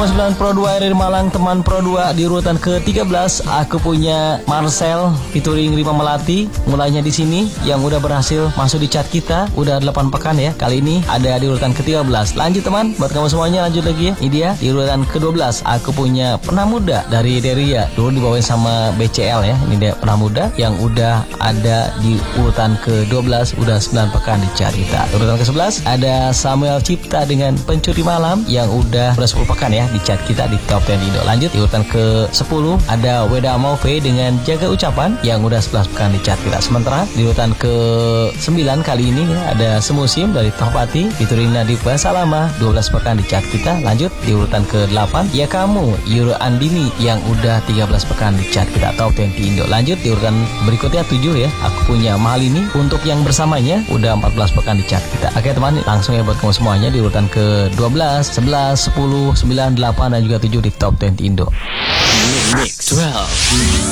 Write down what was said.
101,9 Pro 2 RRI Malang, teman Pro 2. Di urutan ke-13 aku punya Marcel featuring Rima Melati. Mulainya di sini yang udah berhasil masuk di chat kita udah 8 pekan ya. Kali ini ada di urutan ke-13. Lanjut teman, buat kamu semuanya lanjut lagi ya. Ini dia di urutan ke-12 aku punya Pernah Muda dari Deria. Dulu dibawain sama BCL ya. Ini dia Pernah Muda yang udah ada di urutan ke-12, udah 9 pekan di chat kita. Urutan ke-11 ada Samuel Cipta dengan Pencuri Malam yang udah 10 pekan ya di chat kita di Top 10 Indo. Lanjut di urutan ke-10 ada Weda Mauve dengan Jaga Ucapan yang udah 11 pekan di chat kita. Sementara di urutan ke-9 kali ini ya, ada Semusim dari Tohpati featuring Nadif Basalama 12 pekan di chat kita. Lanjut di urutan ke-8 Ya Kamu Euro Andini yang udah 13 pekan di chat kita Top 20 Indo. Lanjut di urutan berikutnya 7 ya, aku punya Malini untuk Yang Bersamanya udah 14 pekan di chat kita. Oke teman, langsung ya buat kamu semuanya di urutan ke-12, 11, 10, 9, 8 dan juga 7 di Top 20 Indo. Mix